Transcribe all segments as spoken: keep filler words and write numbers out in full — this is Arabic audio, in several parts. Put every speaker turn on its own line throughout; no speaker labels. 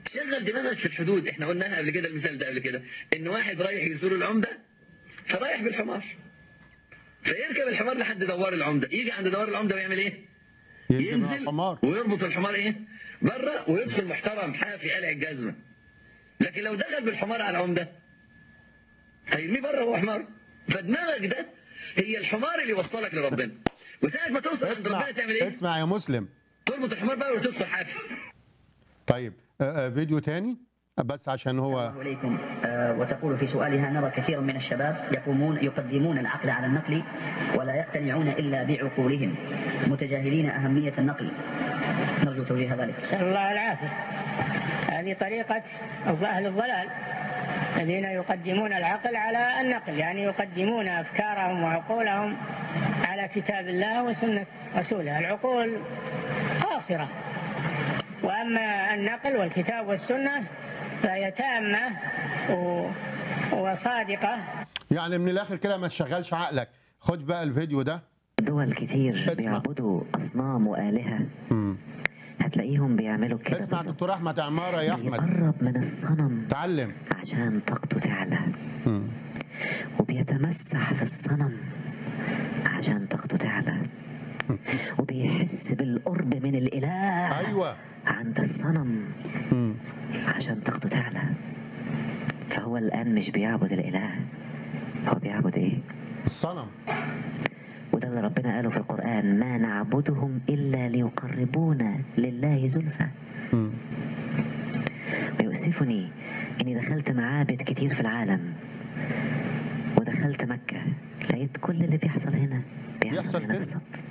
شغل دماغك في الحدود. احنا قلناها قبل كده، المثال ده قبل كده، ان واحد رايح يزور العمده فرايح بالحمار، فيركب الحمار لحد دوار العمده، يجي عند دوار العمده ويعمل ايه؟ ينزل
الحمار
ويربط الحمار ايه؟ بره، ويدخل محترم حافي قلع الجزمه. لكن لو دخل بالحمار على العمده هيرميه بره، هو حمار. فدماغك ده هي الحمار اللي يوصلك لربنا، وساعه ما توصل عند ربنا تعمل ايه؟
اسمع يا مسلم،
تربط الحمار بقى وتدخل حافي.
طيب آه، آه، فيديو تاني بس عشان هو.
الله عليكم. آه وتقول في سؤالها: نرى كثيرا من الشباب يقومون يقدمون العقل على النقل ولا يقتنعون إلا بعقولهم، متجاهلين أهمية النقل. نرجو توجيه ذلك.
نسأل الله العافية. هذه طريقة أهل الضلال الذين يقدمون العقل على النقل، يعني يقدمون أفكارهم وعقولهم على كتاب الله وسنة رسوله. العقول قاصرة، وأما النقل والكتاب والسنة فهي تامة وصادقة.
يعني من الآخر كده ما تشغلش عقلك. خد بقى الفيديو ده.
دول كتير بيعبدوا أصنام وآلهة، هتلاقيهم بيعملوا كده.
اسمع دكتور أحمد عمارة يا أحمد،
بيقرب من الصنم
تعلم
عشان طاقته تعلى،
مم.
وبيتمسح في الصنم عشان طاقته تعلى، وبيحس بالقرب من الإله
أيوة
عند الصنم
مم.
عشان طاقته تعلى. فهو الآن مش بيعبد الإله، هو بيعبد إيه؟
الصنم.
وده اللي ربنا قاله في القرآن: ما نعبدهم إلا ليقربونا لله زلفى. ويؤسفني إني دخلت معابد كتير في العالم، ودخلت مكة لقيت كل اللي بيحصل هنا بيحصل هنا بالظبط.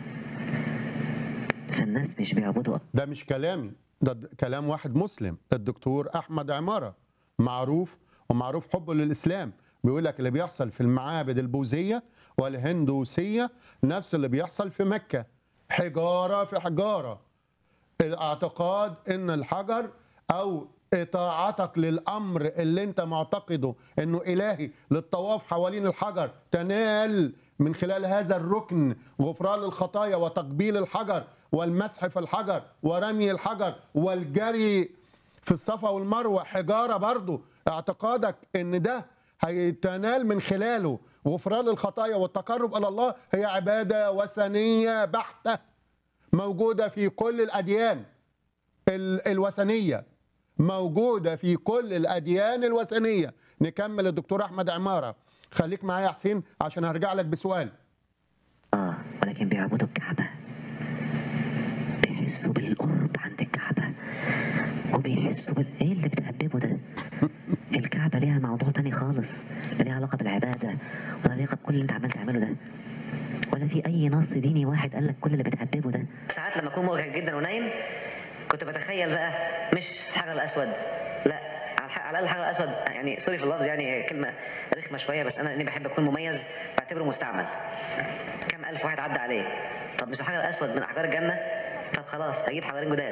فالناس مش بيعبدوا.
ده مش كلامي، ده د- كلام واحد مسلم، الدكتور أحمد عمارة، معروف ومعروف حبه للإسلام. بيقول لك اللي بيحصل في المعابد البوذية والهندوسية نفس اللي بيحصل في مكة، حجارة في حجارة. الاعتقاد ان الحجر او اطاعتك للامر اللي انت معتقده انه الهي للطواف حوالين الحجر تنال من خلال هذا الركن غفران الخطايا وتقبيل الحجر والمسح في الحجر ورمي الحجر والجري في الصفا والمروه حجاره. برضو اعتقادك ان ده هيتنال من خلاله غفران الخطايا والتقرب الى الله، هي عباده وثنيه بحته موجودة في كل الأديان الوثنية، موجودة في كل الأديان الوثنية. نكمل الدكتور أحمد عمارة، خليك معايا يا حسين عشان هرجع لك بسؤال.
آه ولكن بيعبدوا الكعبة، بيحسوا بالقرب عند الكعبة، وبيحسوا بال إيه اللي بتهببه ده؟ الكعبة ليها موضوع تاني خالص، لا ليها علاقة بالعبادة ولا علاقة بكل اللي أنت عمال تعمله ده، ولا في اي نص ديني واحد قال لك كل اللي بتهببه ده.
ساعات لما اكون مرهق جدا ونايم كنت بتخيل بقى مش الحجر الاسود، لا على الاقل الحجر الاسود، يعني سوري في اللفظ، يعني كلمه رخمه شويه، بس انا اني بحب اكون مميز بعتبره مستعمل. كم الف واحد عدى عليه، طب مش الحجر الاسود من احجار الجنه؟ طب خلاص اجيب حجرين جداد.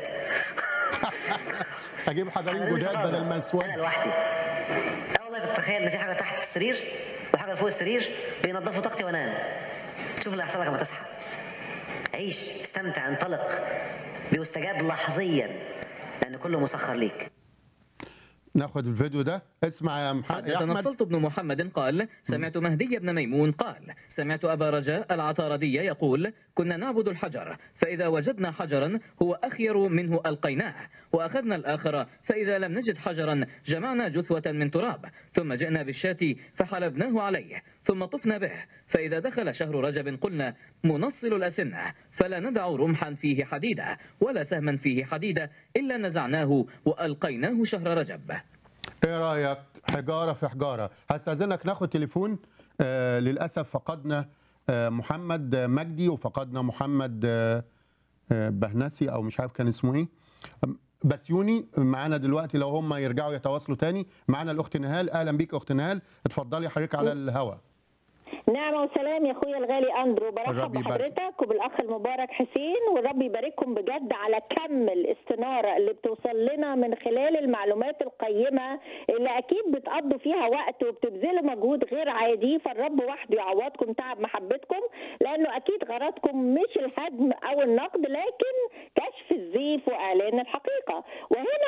اجيب حجرين جداد بدل ما اسود.
انا لوحدي. اه والله كنت اتخيل ان في حاجه تحت السرير وحاجه فوق السرير بينظفوا طاقتي وانام. شوف اللي هيحصل لك لما تصحى. عيش، استمتع، انطلق، بيستجاب لحظيا لان كله مسخر ليك.
ناخد الفيديو ده، اسمع يا محمد.
حدث نصلت بن محمد قال: سمعت مهدي بن ميمون قال: سمعت أبا رجاء العطاردي يقول: كنا نعبد الحجر، فإذا وجدنا حجرا هو أخير منه ألقيناه، وأخذنا الآخر، فإذا لم نجد حجرا جمعنا جثوة من تراب، ثم جئنا بالشاة فحلبناه عليه، ثم طفنا به، فإذا دخل شهر رجب قلنا: منصل الأسنة، فلا ندع رمحا فيه حديدة ولا سهما فيه حديدة إلا نزعناه وألقيناه شهر رجب.
ايه رايك؟ حجاره في حجاره. هستاذنك ناخد تليفون. آه للاسف فقدنا آه محمد مجدي وفقدنا محمد آه آه بهنسي او مش عارف كان اسمه ايه، بسيوني معانا دلوقتي. لو هم يرجعوا يتواصلوا تاني معانا الاخت نهال. اهلا بيك اخت نهال، اتفضلي حضرتك على الهواء.
نعمة وسلام يا اخويا الغالي اندرو، برحب بحضرتك وبالاخ المبارك حسين، والرب يبارككم بجد على كم الاستنارة اللي بتوصل لنا من خلال المعلومات القيمة اللي اكيد بتقضوا فيها وقت وبتبذلوا مجهود غير عادي. فالرب وحده يعوضكم تعب محبتكم، لانه اكيد غرضكم مش الهدم او النقد لكن كشف الزيف واعلان الحقيقة. وهنا